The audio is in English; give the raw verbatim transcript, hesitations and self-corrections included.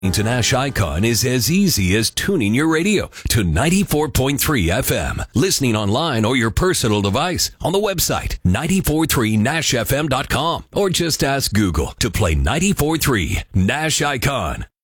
To Nash Icon is as easy as tuning your radio to ninety-four point three F M, listening online or your personal device on the website nine four three nash f m dot com, or just ask Google to play ninety-four point three Nash Icon.